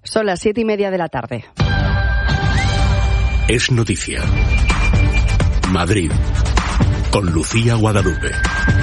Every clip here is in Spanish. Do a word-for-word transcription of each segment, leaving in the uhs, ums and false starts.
Son las siete y media de la tarde. Es noticia. Madrid, con Lucía Guadalupe.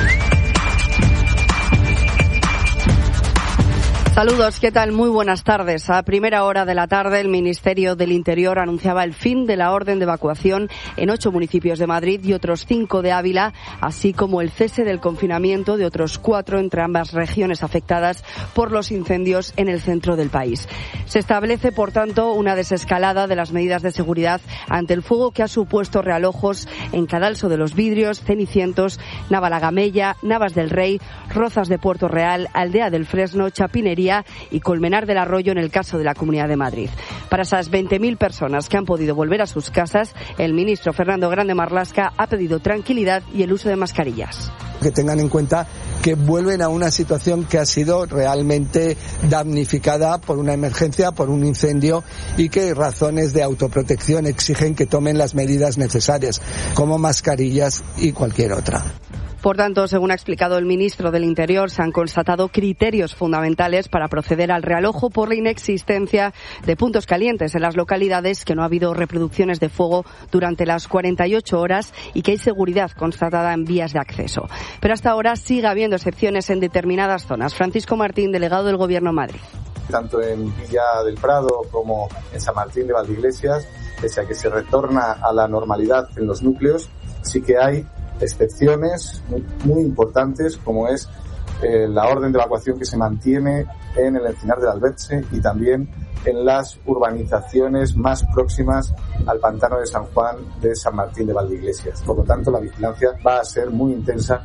Saludos, ¿qué tal? Muy buenas tardes. A primera hora de la tarde, el Ministerio del Interior anunciaba el fin de la orden de evacuación en ocho municipios de Madrid y otros cinco de Ávila, así como el cese del confinamiento de otros cuatro entre ambas regiones afectadas por los incendios en el centro del país. Se establece, por tanto, una desescalada de las medidas de seguridad ante el fuego que ha supuesto realojos en Cadalso de los Vidrios, Cenicientos, Navalagamella, Navas del Rey, Rozas de Puerto Real, Aldea del Fresno, Chapinería y Colmenar del Arroyo en el caso de la Comunidad de Madrid. Para esas veinte mil personas que han podido volver a sus casas, el ministro Fernando Grande Marlaska ha pedido tranquilidad y el uso de mascarillas. Que tengan en cuenta que vuelven a una situación que ha sido realmente damnificada por una emergencia, por un incendio, y que razones de autoprotección exigen que tomen las medidas necesarias, como mascarillas y cualquier otra. Por tanto, según ha explicado el ministro del Interior, se han constatado criterios fundamentales para proceder al realojo por la inexistencia de puntos calientes en las localidades, que no ha habido reproducciones de fuego durante las cuarenta y ocho horas y que hay seguridad constatada en vías de acceso. Pero hasta ahora sigue habiendo excepciones en determinadas zonas. Francisco Martín, delegado del Gobierno en Madrid. Tanto en Villa del Prado como en San Martín de Valdeiglesias, pese a que se retorna a la normalidad en los núcleos, sí que hay excepciones muy, muy importantes, como es eh, la orden de evacuación que se mantiene en el Encinar del Alberche y también en las urbanizaciones más próximas al pantano de San Juan de San Martín de Valdeiglesias. Por lo tanto, la vigilancia va a ser muy intensa.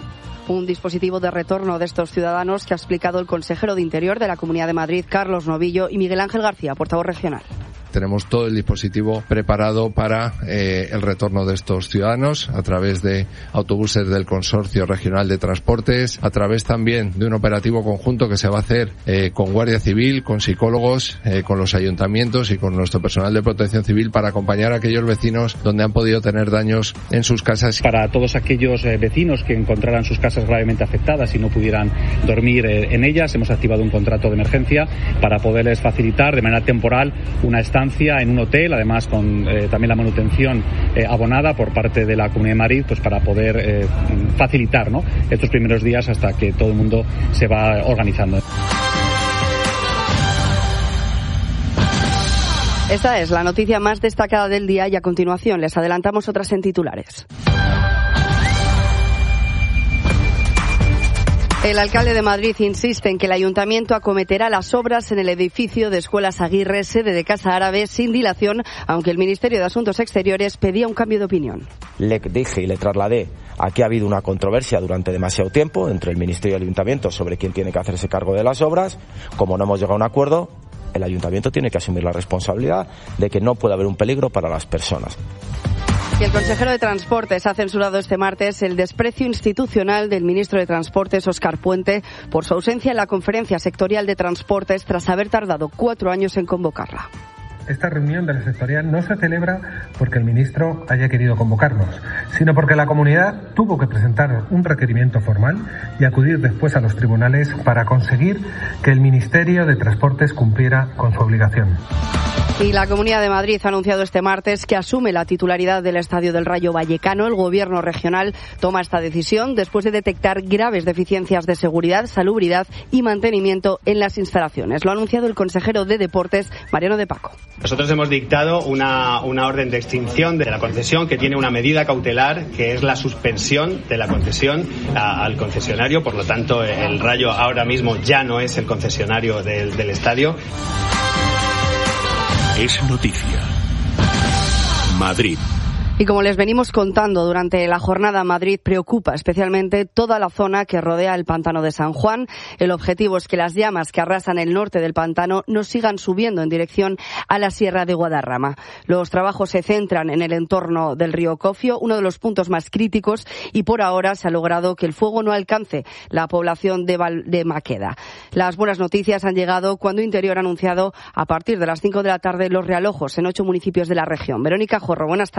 Un dispositivo de retorno de estos ciudadanos que ha explicado el consejero de Interior de la Comunidad de Madrid, Carlos Novillo, y Miguel Ángel García, portavoz regional. Tenemos todo el dispositivo preparado para eh, el retorno de estos ciudadanos a través de autobuses del Consorcio Regional de Transportes, a través también de un operativo conjunto que se va a hacer eh, con Guardia Civil, con psicólogos, eh, con los ayuntamientos y con nuestro personal de protección civil para acompañar a aquellos vecinos donde han podido tener daños en sus casas. Para todos aquellos eh, vecinos que encontraran sus casas gravemente afectadas y no pudieran dormir eh, en ellas, hemos activado un contrato de emergencia para poderles facilitar de manera temporal una estancia en un hotel, además con eh, también la manutención eh, abonada por parte de la Comunidad de Madrid, pues para poder eh, facilitar, ¿no?, estos primeros días hasta que todo el mundo se va organizando. Esta es la noticia más destacada del día y a continuación les adelantamos otras en titulares. El alcalde de Madrid insiste en que el ayuntamiento acometerá las obras en el edificio de Escuelas Aguirre, sede de Casa Árabe, sin dilación, aunque el Ministerio de Asuntos Exteriores pedía un cambio de opinión. Le dije y le trasladé a que ha habido una controversia durante demasiado tiempo entre el Ministerio y el ayuntamiento sobre quién tiene que hacerse cargo de las obras. Como no hemos llegado a un acuerdo, el ayuntamiento tiene que asumir la responsabilidad de que no puede haber un peligro para las personas. Y el consejero de Transportes ha censurado este martes el desprecio institucional del ministro de Transportes, Óscar Puente, por su ausencia en la conferencia sectorial de Transportes tras haber tardado cuatro años en convocarla. Esta reunión de la sectorial no se celebra porque el ministro haya querido convocarnos, sino porque la comunidad tuvo que presentar un requerimiento formal y acudir después a los tribunales para conseguir que el Ministerio de Transportes cumpliera con su obligación. Y la Comunidad de Madrid ha anunciado este martes que asume la titularidad del Estadio del Rayo Vallecano. El Gobierno regional toma esta decisión después de detectar graves deficiencias de seguridad, salubridad y mantenimiento en las instalaciones. Lo ha anunciado el consejero de Deportes, Mariano de Paco. Nosotros hemos dictado una, una orden de extinción de la concesión que tiene una medida cautelar, que es la suspensión de la concesión a, al concesionario. Por lo tanto, el Rayo ahora mismo ya no es el concesionario del, del estadio. Es noticia. Madrid. Y como les venimos contando durante la jornada, Madrid preocupa especialmente toda la zona que rodea el pantano de San Juan. El objetivo es que las llamas que arrasan el norte del pantano no sigan subiendo en dirección a la Sierra de Guadarrama. Los trabajos se centran en el entorno del río Cofio, uno de los puntos más críticos, y por ahora se ha logrado que el fuego no alcance la población de, Val- de Maqueda. Las buenas noticias han llegado cuando Interior ha anunciado a partir de las cinco de la tarde los realojos en ocho municipios de la región. Verónica Jorro, buenas tardes.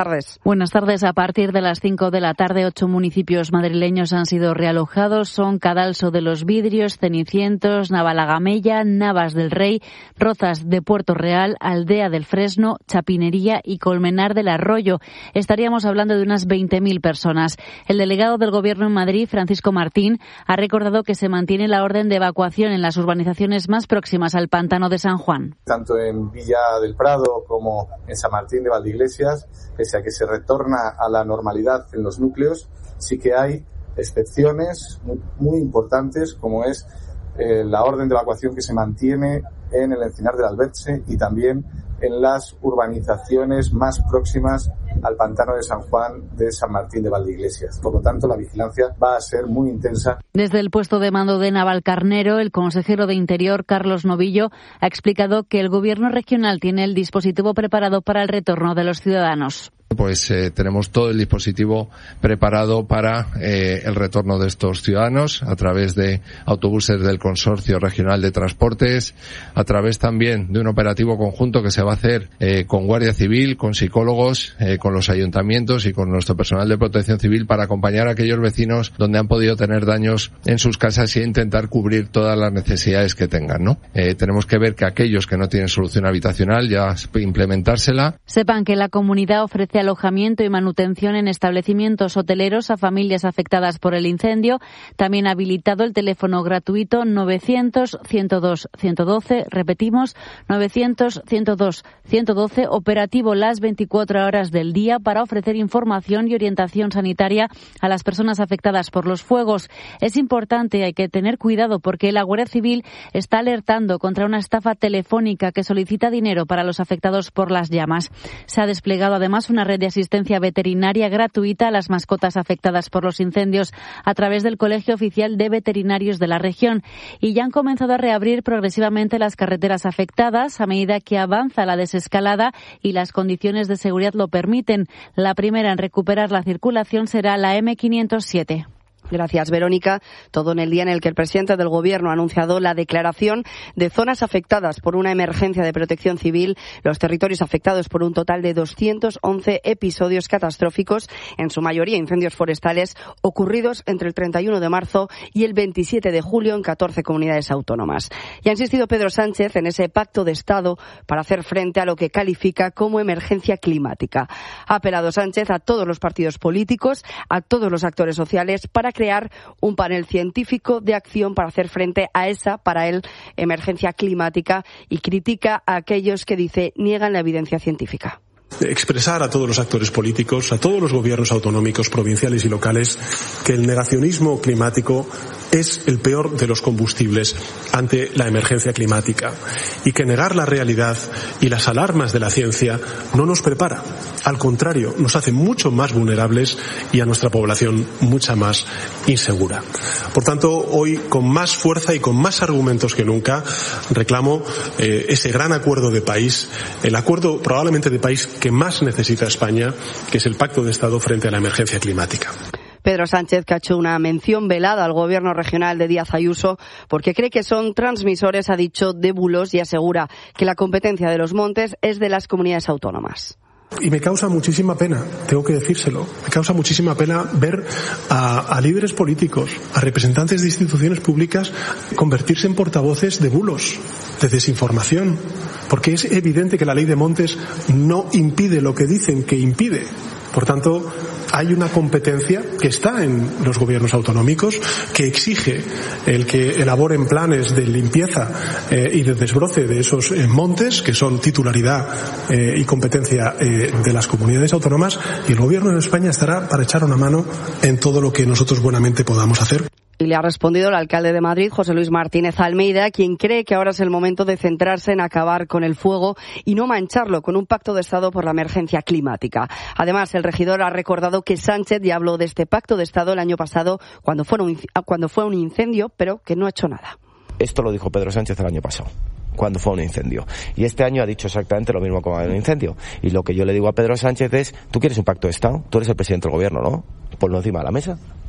Buenas tardes. A partir de las cinco de la tarde, ocho municipios madrileños han sido realojados. Son Cadalso de los Vidrios, Cenicientos, Navalagamella, Navas del Rey, Rozas de Puerto Real, Aldea del Fresno, Chapinería y Colmenar del Arroyo. Estaríamos hablando de unas veinte mil personas. El delegado del Gobierno en Madrid, Francisco Martín, ha recordado que se mantiene la orden de evacuación en las urbanizaciones más próximas al pantano de San Juan. Tanto en Villa del Prado como en San Martín de Valdeiglesias, pese a que se retorna a la normalidad en los núcleos, sí que hay excepciones muy, muy importantes, como es eh, la orden de evacuación que se mantiene en el Encinar del Alberche y también en las urbanizaciones más próximas al pantano de San Juan de San Martín de Valdeiglesias. Por lo tanto, la vigilancia va a ser muy intensa. Desde el puesto de mando de Navalcarnero, el consejero de Interior, Carlos Novillo, ha explicado que el Gobierno regional tiene el dispositivo preparado para el retorno de los ciudadanos. Pues eh, tenemos todo el dispositivo preparado para eh, el retorno de estos ciudadanos a través de autobuses del Consorcio Regional de Transportes, a través también de un operativo conjunto que se va a hacer eh, con Guardia Civil, con psicólogos, eh, con los ayuntamientos y con nuestro personal de protección civil para acompañar a aquellos vecinos donde han podido tener daños en sus casas y intentar cubrir todas las necesidades que tengan, ¿no? Eh, tenemos que ver que aquellos que no tienen solución habitacional ya implementársela. Sepan que la comunidad ofrece alojamiento y manutención en establecimientos hoteleros a familias afectadas por el incendio. También ha habilitado el teléfono gratuito novecientos, ciento dos, ciento doce, repetimos, novecientos, ciento dos, ciento doce, operativo las veinticuatro horas del día para ofrecer información y orientación sanitaria a las personas afectadas por los fuegos. Es importante, hay que tener cuidado porque la Guardia Civil está alertando contra una estafa telefónica que solicita dinero para los afectados por las llamas. Se ha desplegado además una red de asistencia veterinaria gratuita a las mascotas afectadas por los incendios a través del Colegio Oficial de Veterinarios de la región y ya han comenzado a reabrir progresivamente las carreteras afectadas a medida que avanza la desescalada y las condiciones de seguridad lo permiten. La primera en recuperar la circulación será la eme quinientos siete. Gracias, Verónica. Todo en el día en el que el presidente del Gobierno ha anunciado la declaración de zonas afectadas por una emergencia de protección civil, los territorios afectados por un total de doscientos once episodios catastróficos, en su mayoría incendios forestales, ocurridos entre el treinta y uno de marzo y el veintisiete de julio en catorce comunidades autónomas. Y ha insistido Pedro Sánchez en ese pacto de Estado para hacer frente a lo que califica como emergencia climática. Ha apelado Sánchez a todos los partidos políticos, a todos los actores sociales, para crear un panel científico de acción para hacer frente a esa, para él, emergencia climática y critica a aquellos que, dice, niegan la evidencia científica. Expresar a todos los actores políticos, a todos los gobiernos autonómicos, provinciales y locales, que el negacionismo climático es el peor de los combustibles ante la emergencia climática y que negar la realidad y las alarmas de la ciencia no nos prepara. Al contrario, nos hace mucho más vulnerables y a nuestra población mucha más insegura. Por tanto, hoy, con más fuerza y con más argumentos que nunca, reclamo eh, ese gran acuerdo de país, el acuerdo probablemente de país que más necesita España, que es el Pacto de Estado frente a la emergencia climática. Pedro Sánchez, que ha hecho una mención velada al gobierno regional de Díaz Ayuso porque cree que son transmisores, ha dicho, de bulos, y asegura que la competencia de los montes es de las comunidades autónomas. Y me causa muchísima pena, tengo que decírselo, me causa muchísima pena ver a, a líderes políticos, a representantes de instituciones públicas convertirse en portavoces de bulos, de desinformación, porque es evidente que la ley de montes no impide lo que dicen que impide. Por tanto, hay una competencia que está en los gobiernos autonómicos que exige el que elaboren planes de limpieza eh, y de desbroce de esos eh, montes, que son titularidad eh, y competencia eh, de las comunidades autónomas, y el gobierno de España estará para echar una mano en todo lo que nosotros buenamente podamos hacer. Y le ha respondido el alcalde de Madrid, José Luis Martínez Almeida, quien cree que ahora es el momento de centrarse en acabar con el fuego y no mancharlo con un pacto de Estado por la emergencia climática. Además, el regidor ha recordado que Sánchez ya habló de este pacto de Estado el año pasado cuando fue un, cuando fue un incendio, pero que no ha hecho nada. Esto lo dijo Pedro Sánchez el año pasado, cuando fue un incendio. Y este año ha dicho exactamente lo mismo como un incendio. Y lo que yo le digo a Pedro Sánchez es, ¿tú quieres un pacto de Estado? Tú eres el presidente del gobierno, ¿no? Ponlo encima de la mesa.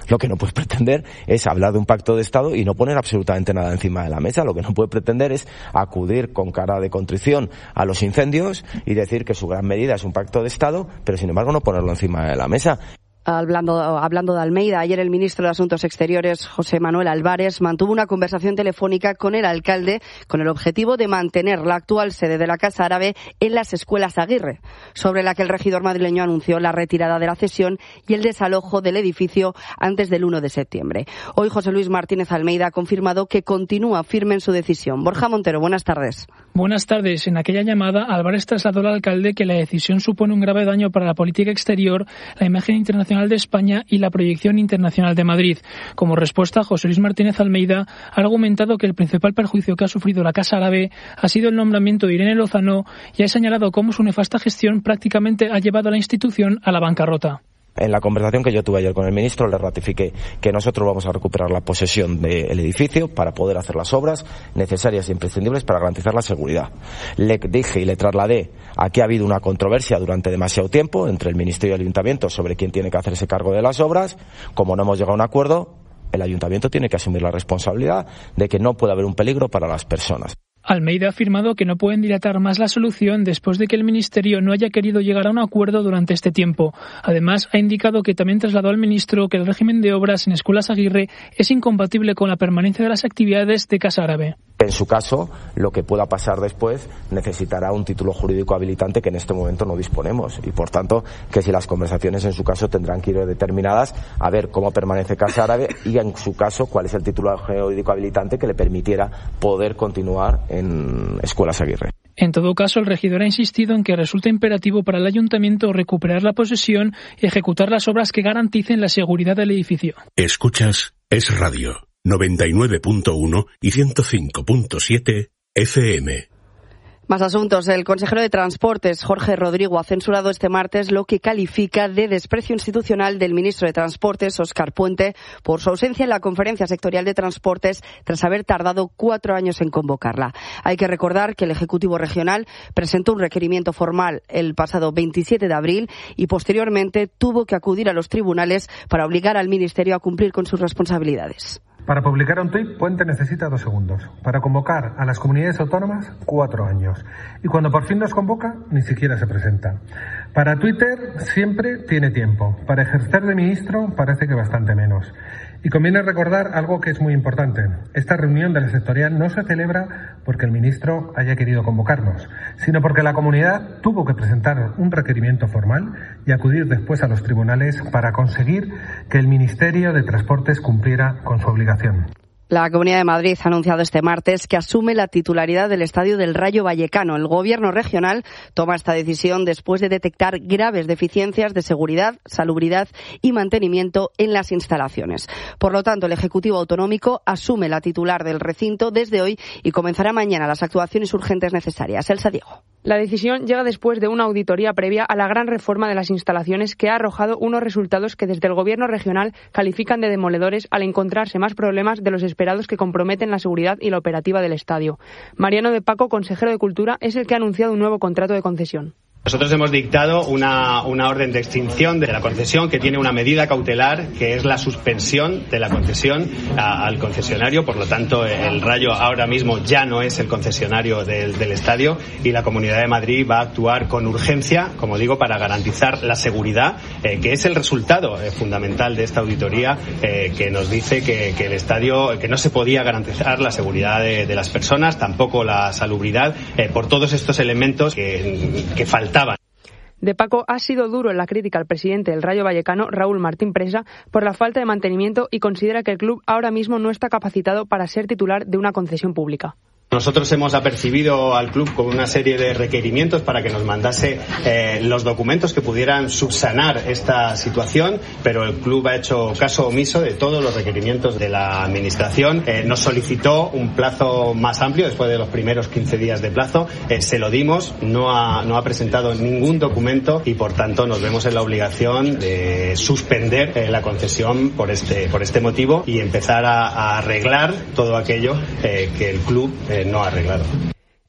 Lo que no puedes pretender es hablar de un pacto de Estado y no poner absolutamente nada encima de la mesa. Lo que no puede pretender es acudir con cara de contrición a los incendios y decir que su gran medida es un pacto de Estado, pero sin embargo no ponerlo encima de la mesa. Hablando, hablando de Almeida, ayer el ministro de Asuntos Exteriores, José Manuel Álvarez, mantuvo una conversación telefónica con el alcalde con el objetivo de mantener la actual sede de la Casa Árabe en las Escuelas Aguirre, sobre la que el regidor madrileño anunció la retirada de la cesión y el desalojo del edificio antes del uno de septiembre. Hoy José Luis Martínez Almeida ha confirmado que continúa firme en su decisión. Borja Montero, buenas tardes. Buenas tardes. En aquella llamada, Álvarez trasladó al alcalde que la decisión supone un grave daño para la política exterior, la imagen internacional de España y la proyección internacional de Madrid. Como respuesta, José Luis Martínez Almeida ha argumentado que el principal perjuicio que ha sufrido la Casa Árabe ha sido el nombramiento de Irene Lozano y ha señalado cómo su nefasta gestión prácticamente ha llevado a la institución a la bancarrota. En la conversación que yo tuve ayer con el ministro le ratifiqué que nosotros vamos a recuperar la posesión del edificio para poder hacer las obras necesarias e imprescindibles para garantizar la seguridad. Le dije y le trasladé a que ha habido una controversia durante demasiado tiempo entre el ministerio y el ayuntamiento sobre quién tiene que hacerse cargo de las obras. Como no hemos llegado a un acuerdo, el ayuntamiento tiene que asumir la responsabilidad de que no puede haber un peligro para las personas. Almeida ha afirmado que no pueden dilatar más la solución después de que el Ministerio no haya querido llegar a un acuerdo durante este tiempo. Además, ha indicado que también trasladó al ministro que el régimen de obras en Escuelas Aguirre es incompatible con la permanencia de las actividades de Casa Árabe. En su caso, lo que pueda pasar después necesitará un título jurídico habilitante que en este momento no disponemos y, por tanto, que si las conversaciones en su caso tendrán que ir determinadas a ver cómo permanece Casa Árabe y, en su caso, cuál es el título jurídico habilitante que le permitiera poder continuar en Escuelas Aguirre. En todo caso, el regidor ha insistido en que resulta imperativo para el ayuntamiento recuperar la posesión y ejecutar las obras que garanticen la seguridad del edificio. Escuchas Es Radio, noventa y nueve punto uno y ciento cinco punto siete F M. Más asuntos. El consejero de Transportes, Jorge Rodrigo, ha censurado este martes lo que califica de desprecio institucional del ministro de Transportes, Óscar Puente, por su ausencia en la Conferencia Sectorial de Transportes tras haber tardado cuatro años en convocarla. Hay que recordar que el Ejecutivo Regional presentó un requerimiento formal el pasado veintisiete de abril y posteriormente tuvo que acudir a los tribunales para obligar al Ministerio a cumplir con sus responsabilidades. Para publicar un tuit, Puente necesita dos segundos. Para convocar a las comunidades autónomas, cuatro años. Y cuando por fin nos convoca, ni siquiera se presenta. Para Twitter siempre tiene tiempo. Para ejercer de ministro parece que bastante menos. Y conviene recordar algo que es muy importante. Esta reunión de la sectorial no se celebra porque el ministro haya querido convocarnos, sino porque la comunidad tuvo que presentar un requerimiento formal y acudir después a los tribunales para conseguir que el Ministerio de Transportes cumpliera con su obligación. La Comunidad de Madrid ha anunciado este martes que asume la titularidad del Estadio del Rayo Vallecano. El Gobierno regional toma esta decisión después de detectar graves deficiencias de seguridad, salubridad y mantenimiento en las instalaciones. Por lo tanto, el Ejecutivo Autonómico asume la titular del recinto desde hoy y comenzará mañana las actuaciones urgentes necesarias. Elsa Diego. La decisión llega después de una auditoría previa a la gran reforma de las instalaciones que ha arrojado unos resultados que desde el Gobierno regional califican de demoledores al encontrarse más problemas de los esperados que comprometen la seguridad y la operativa del estadio. Mariano de Paco, consejero de Cultura, es el que ha anunciado un nuevo contrato de concesión. Nosotros hemos dictado una, una orden de extinción de la concesión que tiene una medida cautelar que es la suspensión de la concesión a, al concesionario. Por lo tanto, el Rayo ahora mismo ya no es el concesionario del, del estadio y la Comunidad de Madrid va a actuar con urgencia, como digo, para garantizar la seguridad, eh, que es el resultado eh, fundamental de esta auditoría eh, que nos dice que, que el estadio, que no se podía garantizar la seguridad de, de las personas, tampoco la salubridad, eh, por todos estos elementos que, que faltan. De Paco ha sido duro en la crítica al presidente del Rayo Vallecano, Raúl Martín Presa, por la falta de mantenimiento y considera que el club ahora mismo no está capacitado para ser titular de una concesión pública. Nosotros hemos apercibido al club con una serie de requerimientos para que nos mandase eh, los documentos que pudieran subsanar esta situación, pero el club ha hecho caso omiso de todos los requerimientos de la administración. Eh, nos solicitó un plazo más amplio después de los primeros quince días de plazo. Eh, se lo dimos, no ha, no ha presentado ningún documento y por tanto nos vemos en la obligación de suspender eh, la concesión por este, por este motivo y empezar a, a arreglar todo aquello eh, que el club eh, no ha arreglado.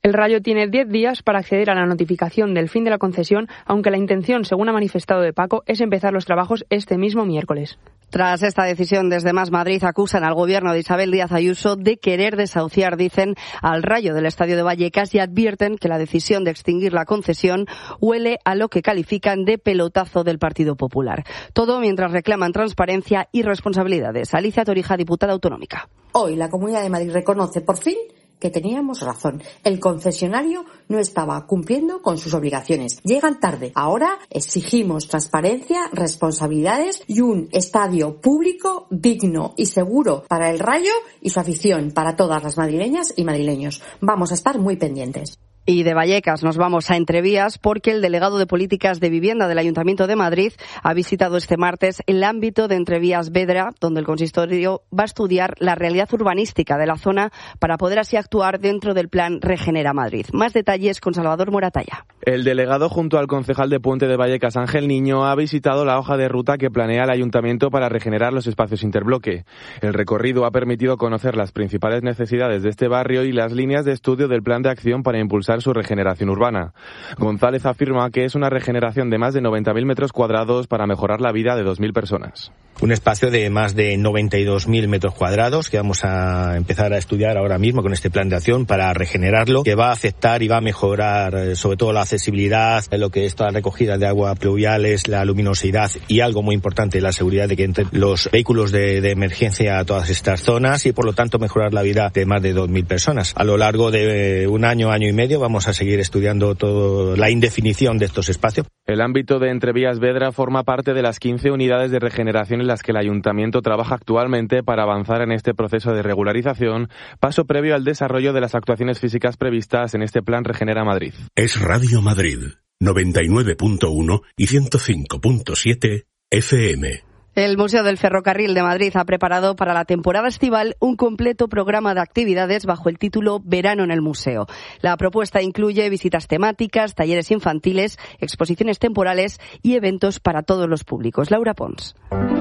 El Rayo tiene diez días para acceder a la notificación del fin de la concesión, aunque la intención, según ha manifestado De Paco, es empezar los trabajos este mismo miércoles. Tras esta decisión, desde Más Madrid acusan al gobierno de Isabel Díaz Ayuso de querer desahuciar, dicen, al Rayo del Estadio de Vallecas y advierten que la decisión de extinguir la concesión huele a lo que califican de pelotazo del Partido Popular. Todo mientras reclaman transparencia y responsabilidades. Alicia Torija, diputada autonómica. Hoy la Comunidad de Madrid reconoce por fin que teníamos razón. El concesionario no estaba cumpliendo con sus obligaciones. Llegan tarde. Ahora exigimos transparencia, responsabilidades y un estadio público, digno y seguro para el Rayo y su afición, para todas las madrileñas y madrileños. Vamos a estar muy pendientes. Y de Vallecas nos vamos a Entrevías porque el delegado de Políticas de Vivienda del Ayuntamiento de Madrid ha visitado este martes el ámbito de Entrevías Vedra, donde el consistorio va a estudiar la realidad urbanística de la zona para poder así actuar dentro del plan Regenera Madrid. Más detalles con Salvador Moratalla. El delegado, junto al concejal de Puente de Vallecas, Ángel Niño, ha visitado la hoja de ruta que planea el Ayuntamiento para regenerar los espacios interbloque. El recorrido ha permitido conocer las principales necesidades de este barrio y las líneas de estudio del plan de acción para impulsar su regeneración urbana. González afirma que es una regeneración de más de noventa mil metros cuadrados para mejorar la vida de dos mil personas. Un espacio de más de noventa y dos mil metros cuadrados que vamos a empezar a estudiar ahora mismo con este plan de acción para regenerarlo, que va a afectar y va a mejorar sobre todo la accesibilidad, lo que es toda la recogida de agua pluviales, la luminosidad y algo muy importante, la seguridad de que entren los vehículos de, de emergencia a todas estas zonas y por lo tanto mejorar la vida de más de dos mil personas. A lo largo de un año, año y medio vamos a seguir estudiando toda la indefinición de estos espacios. El ámbito de Entrevías Vedra forma parte de las quince unidades de regeneración en las que el Ayuntamiento trabaja actualmente para avanzar en este proceso de regularización, paso previo al desarrollo de las actuaciones físicas previstas en este plan Regenera Madrid. Es Radio Madrid, noventa y nueve punto uno y ciento cinco punto siete F M. El Museo del Ferrocarril de Madrid ha preparado para la temporada estival un completo programa de actividades bajo el título Verano en el Museo. La propuesta incluye visitas temáticas, talleres infantiles, exposiciones temporales y eventos para todos los públicos. Laura Pons.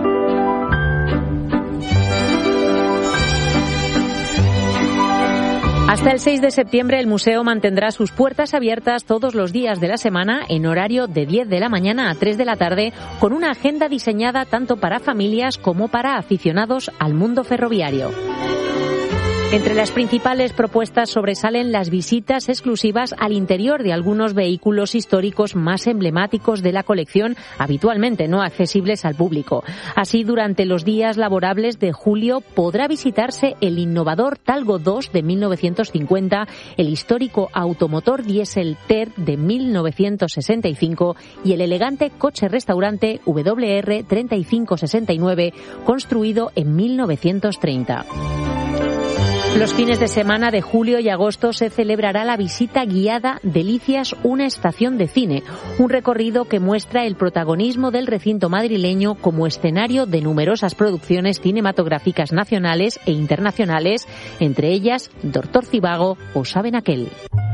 Hasta el seis de septiembre el museo mantendrá sus puertas abiertas todos los días de la semana en horario de diez de la mañana a tres de la tarde, con una agenda diseñada tanto para familias como para aficionados al mundo ferroviario. Entre las principales propuestas sobresalen las visitas exclusivas al interior de algunos vehículos históricos más emblemáticos de la colección, habitualmente no accesibles al público. Así, durante los días laborables de julio podrá visitarse el innovador Talgo dos de mil novecientos cincuenta, el histórico automotor diésel T E R de mil novecientos sesenta y cinco y el elegante coche-restaurante W R treinta y cinco sesenta y nueve, construido en mil novecientos treinta. Los fines de semana de julio y agosto se celebrará la visita guiada Delicias, una estación de cine, un recorrido que muestra el protagonismo del recinto madrileño como escenario de numerosas producciones cinematográficas nacionales e internacionales, entre ellas Doctor Zivago o Saben aquel.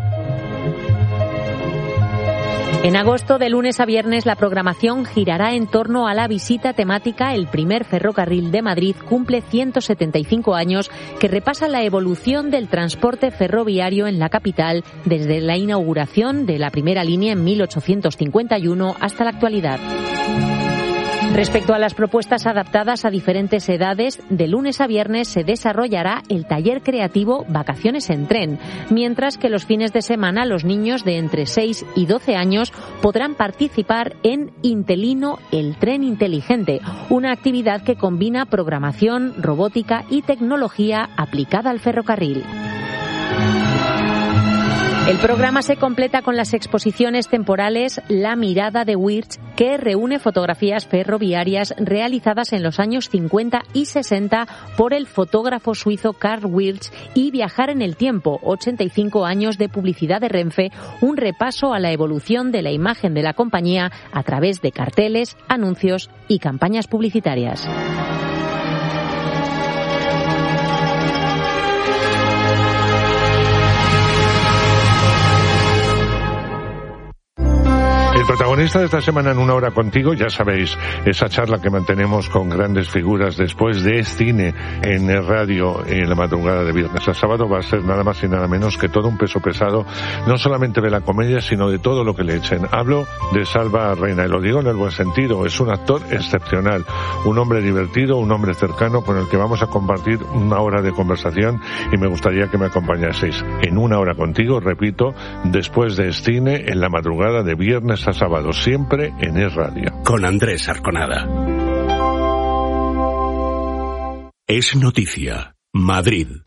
En agosto, de lunes a viernes, la programación girará en torno a la visita temática El primer ferrocarril de Madrid cumple ciento setenta y cinco años, que repasa la evolución del transporte ferroviario en la capital desde la inauguración de la primera línea en mil ochocientos cincuenta y uno hasta la actualidad. Respecto a las propuestas adaptadas a diferentes edades, de lunes a viernes se desarrollará el taller creativo Vacaciones en Tren, mientras que los fines de semana los niños de entre seis y doce años podrán participar en Intelino, el tren inteligente, una actividad que combina programación, robótica y tecnología aplicada al ferrocarril. El programa se completa con las exposiciones temporales La mirada de Wirtz, que reúne fotografías ferroviarias realizadas en los años cincuenta y sesenta por el fotógrafo suizo Karl Wirtz, y Viajar en el tiempo, ochenta y cinco años de publicidad de Renfe, un repaso a la evolución de la imagen de la compañía a través de carteles, anuncios y campañas publicitarias. El protagonista de esta semana en Una Hora Contigo, ya sabéis, esa charla que mantenemos con grandes figuras después de cine en el radio en la madrugada de viernes a sábado, va a ser nada más y nada menos que todo un peso pesado, no solamente de la comedia, sino de todo lo que le echen. Hablo de Salva Reina, y lo digo en el buen sentido, es un actor excepcional, un hombre divertido, un hombre cercano con el que vamos a compartir una hora de conversación y me gustaría que me acompañaseis en Una Hora Contigo, repito, después de cine en la madrugada de viernes a sábado, siempre en Es Radio. Con Andrés Arconada. Es noticia. Madrid.